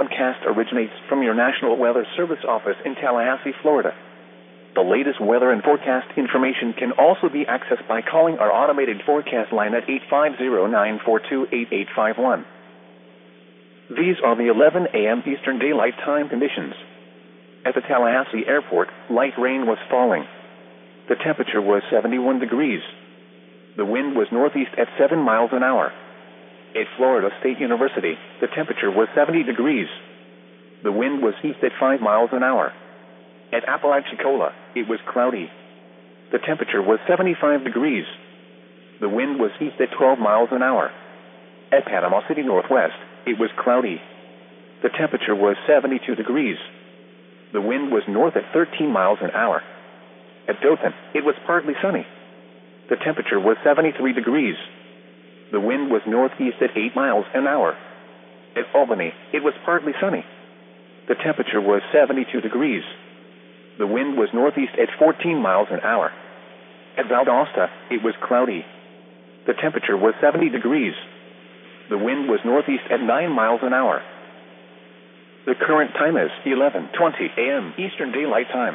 Broadcast originates from your National Weather Service office in Tallahassee, Florida. The latest weather and forecast information can also be accessed by calling our automated forecast line at 850-942-8851. These are the 11 a.m. Eastern Daylight Time conditions. At the Tallahassee Airport, light rain was falling. The temperature was 71 degrees. The wind was northeast at 7 miles an hour. At Florida State University, the temperature was 70 degrees. The wind was east at 5 miles an hour. At Apalachicola, it was cloudy. The temperature was 75 degrees. The wind was east at 12 miles an hour. At Panama City Northwest, it was cloudy. The temperature was 72 degrees. The wind was north at 13 miles an hour. At Dothan, it was partly sunny. The temperature was 73 degrees. The wind was northeast at 8 miles an hour. At Albany, it was partly sunny. The temperature was 72 degrees. The wind was northeast at 14 miles an hour. At Valdosta, it was cloudy. The temperature was 70 degrees. The wind was northeast at 9 miles an hour. The current time is 11:20 a.m. Eastern Daylight Time.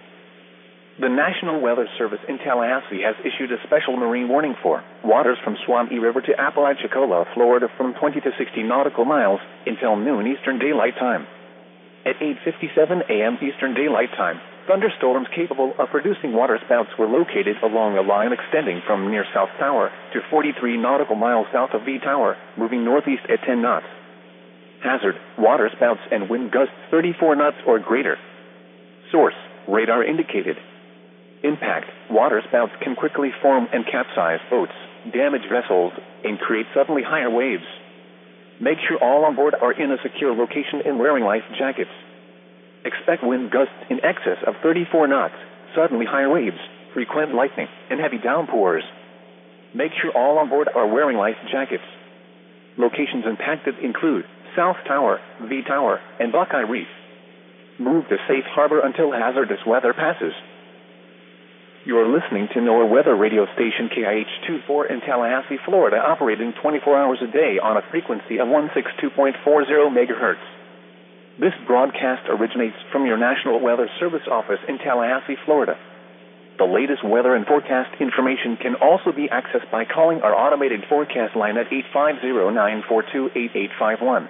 The National Weather Service in Tallahassee has issued a special marine warning for waters from Suwannee River to Apalachicola, Florida from 20 to 60 nautical miles until noon Eastern Daylight Time. At 8:57 a.m. Eastern Daylight Time, thunderstorms capable of producing waterspouts were located along a line extending from near South Tower to 43 nautical miles south of V Tower, moving northeast at 10 knots. Hazard, waterspouts and wind gusts 34 knots or greater. Source, radar indicated. Impact, waterspouts can quickly form and capsize boats, damage vessels, and create suddenly higher waves. Make sure all on board are in a secure location and wearing life jackets. Expect wind gusts in excess of 34 knots, suddenly higher waves, frequent lightning, and heavy downpours. Make sure all on board are wearing life jackets. Locations impacted include South Tower, V Tower, and Buckeye Reef. Move to safe harbor until hazardous weather passes. You are listening to NOAA weather radio station KIH-24 in Tallahassee, Florida, operating 24 hours a day on a frequency of 162.40 megahertz. This broadcast originates from your National Weather Service office in Tallahassee, Florida. The latest weather and forecast information can also be accessed by calling our automated forecast line at 850-942-8851.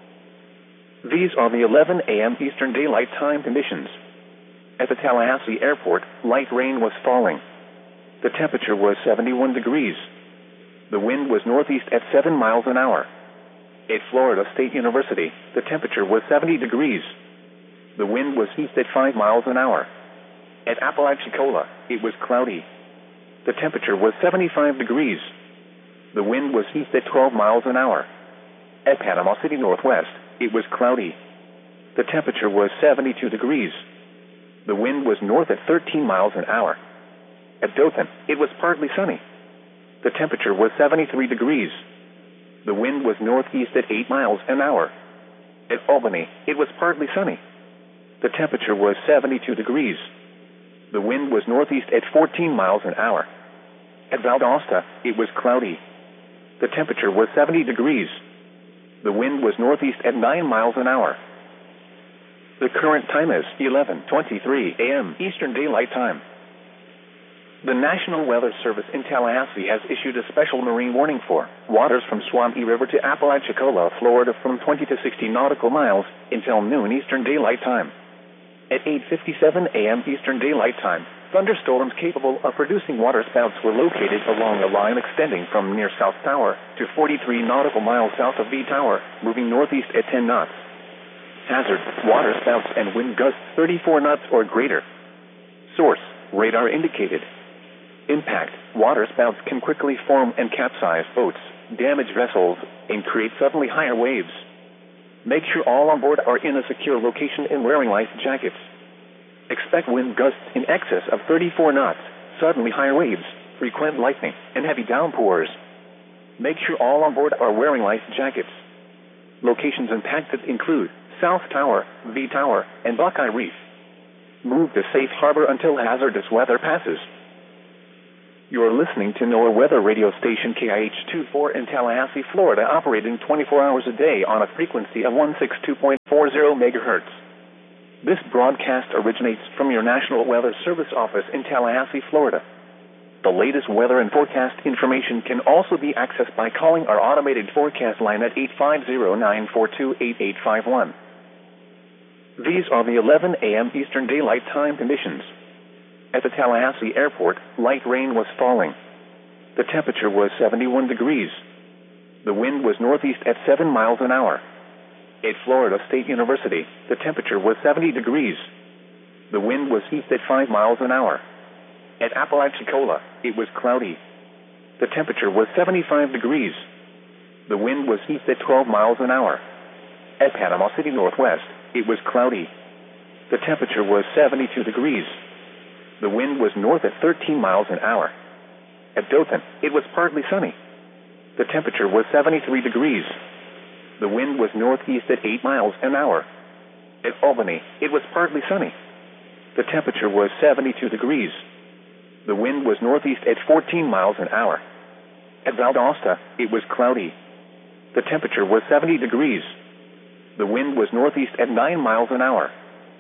These are the 11 a.m. Eastern Daylight Time conditions. At the Tallahassee Airport, light rain was falling. The temperature was 71 degrees. The wind was northeast at 7 miles an hour. At Florida State University, the temperature was 70 degrees. The wind was east at 5 miles an hour. At Apalachicola, it was cloudy. The temperature was 75 degrees. The wind was east at 12 miles an hour. At Panama City Northwest, it was cloudy. The temperature was 72 degrees. The wind was north at 13 miles an hour. At Dothan, it was partly sunny. The temperature was 73 degrees. The wind was northeast at 8 miles an hour. At Albany, it was partly sunny. The temperature was 72 degrees. The wind was northeast at 14 miles an hour. At Valdosta, it was cloudy. The temperature was 70 degrees. The wind was northeast at 9 miles an hour. The current time is 11:23 a.m. Eastern Daylight Time. The National Weather Service in Tallahassee has issued a special marine warning for waters from Suwannee River to Apalachicola, Florida from 20 to 60 nautical miles until noon Eastern Daylight Time. At 8:57 a.m. Eastern Daylight Time, thunderstorms capable of producing waterspouts were located along a line extending from near South Tower to 43 nautical miles south of V Tower, moving northeast at 10 knots. Hazard, waterspouts and wind gusts 34 knots or greater. Source, radar indicated. Impact, waterspouts can quickly form and capsize boats, damage vessels, and create suddenly higher waves. Make sure all on board are in a secure location and wearing life jackets. Expect wind gusts in excess of 34 knots, suddenly higher waves, frequent lightning, and heavy downpours. Make sure all on board are wearing life jackets. Locations impacted include South Tower, V Tower, and Buckeye Reef. Move to safe harbor until hazardous weather passes. You're listening to NOAA weather radio station KIH-24 in Tallahassee, Florida, operating 24 hours a day on a frequency of 162.40 megahertz. This broadcast originates from your National Weather Service office in Tallahassee, Florida. The latest weather and forecast information can also be accessed by calling our automated forecast line at 850-942-8851. These are the 11 a.m. Eastern Daylight Time conditions. At the Tallahassee Airport, light rain was falling. The temperature was 71 degrees. The wind was northeast at 7 miles an hour. At Florida State University, the temperature was 70 degrees. The wind was east at 5 miles an hour. At Apalachicola, it was cloudy. The temperature was 75 degrees. The wind was east at 12 miles an hour. At Panama City Northwest, it was cloudy. The temperature was 72 degrees. The wind was north at 13 miles an hour. At Dothan, it was partly sunny. The temperature was 73 degrees. The wind was northeast at 8 miles an hour. At Albany, it was partly sunny. The temperature was 72 degrees. The wind was northeast at 14 miles an hour. At Valdosta, it was cloudy. The temperature was 70 degrees. The wind was northeast at 9 miles an hour.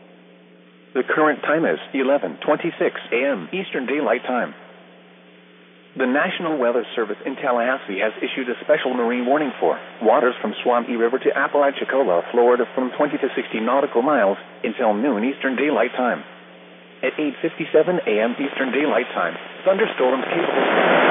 The current time is 11:26 a.m. Eastern Daylight Time. The National Weather Service in Tallahassee has issued a special marine warning for waters from Swamp River to Apalachicola, Florida from 20 to 60 nautical miles until noon Eastern Daylight Time. At 8:57 a.m. Eastern Daylight Time, thunderstorms capable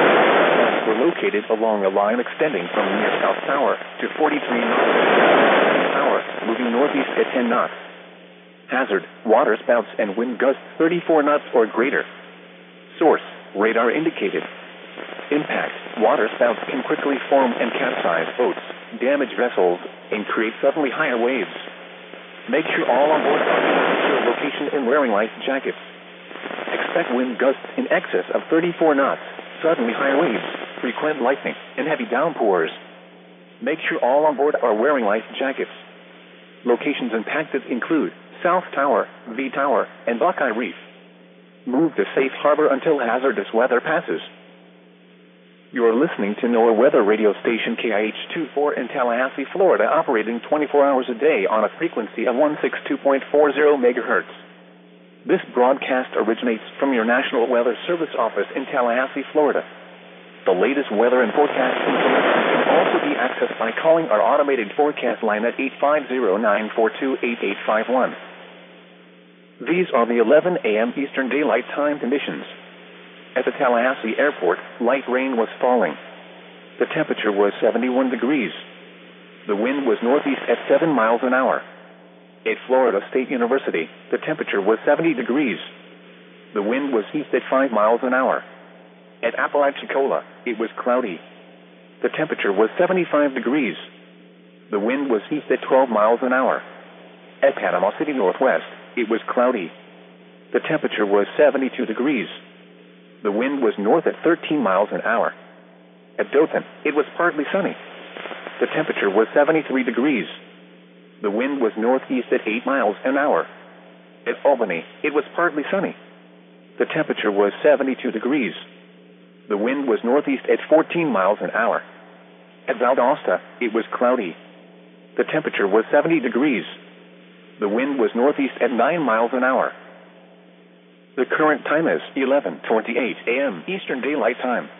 were located along a line extending from near South Tower to 43 nautical miles, moving northeast at 10 knots. Hazard, water spouts and wind gusts 34 knots or greater. Source, radar indicated. Impact, water spouts can quickly form and capsize boats, damage vessels, and create suddenly higher waves. Make sure all on board are in a secure location and wearing life jackets. Expect wind gusts in excess of 34 knots, suddenly higher waves, frequent lightning, and heavy downpours. Make sure all on board are wearing life jackets. Locations impacted include South Tower, V Tower, and Buckeye Reef. Move to safe harbor until hazardous weather passes. You are listening to NOAA weather radio station KIH-24 in Tallahassee, Florida, operating 24 hours a day on a frequency of 162.40 megahertz. This broadcast originates from your National Weather Service office in Tallahassee, Florida. The latest weather and forecast information can also be accessed by calling our automated forecast line at 850-942-8851. These are the 11 a.m. Eastern Daylight Time conditions. At the Tallahassee Airport, light rain was falling. The temperature was 71 degrees. The wind was northeast at 7 miles an hour. At Florida State University, the temperature was 70 degrees. The wind was east at 5 miles an hour. At Apalachicola, it was cloudy. The temperature was 75 degrees. The wind was east at 12 miles an hour. At Panama City Northwest, it was cloudy. The temperature was 72 degrees. The wind was north at 13 miles an hour. At Dothan, it was partly sunny. The temperature was 73 degrees. The wind was northeast at 8 miles an hour. At Albany, it was partly sunny. The temperature was 72 degrees. The wind was northeast at 14 miles an hour. At Valdosta, it was cloudy. The temperature was 70 degrees. The wind was northeast at 9 miles an hour. The current time is 11:28 a.m. Eastern Daylight Time.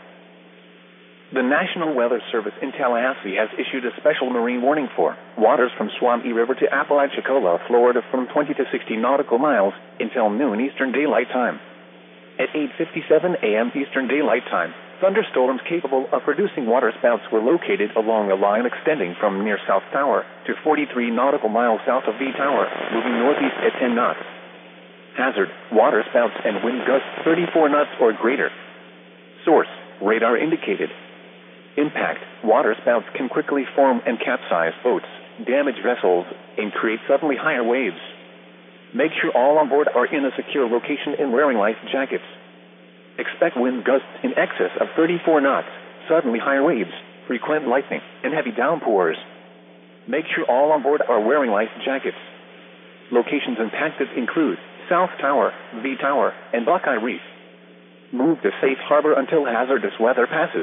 The National Weather Service in Tallahassee has issued a special marine warning for waters from Swamp River to Apalachicola, Florida from 20 to 60 nautical miles until noon Eastern Daylight Time. At 8:57 a.m. Eastern Daylight Time, thunderstorms capable of producing waterspouts were located along a line extending from near South Tower to 43 nautical miles south of V Tower, moving northeast at 10 knots. Hazard, waterspouts and wind gusts 34 knots or greater. Source, radar indicated. Impact, waterspouts can quickly form and capsize boats, damage vessels, and create suddenly higher waves. Make sure all on board are in a secure location and wearing life jackets. Expect wind gusts in excess of 34 knots, suddenly higher waves, frequent lightning, and heavy downpours. Make sure all on board are wearing life jackets. Locations impacted include South Tower, V Tower, and Buckeye Reef. Move to safe harbor until hazardous weather passes.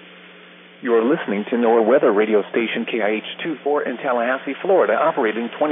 You're listening to NOAA Weather Radio Station KIH-24 in Tallahassee, Florida, operating 20